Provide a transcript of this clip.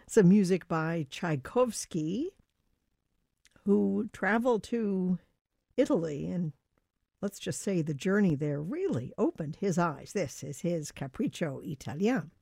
Some music by Tchaikovsky, who traveled to Italy, and let's just say the journey there really opened his eyes. This is his Capriccio Italien.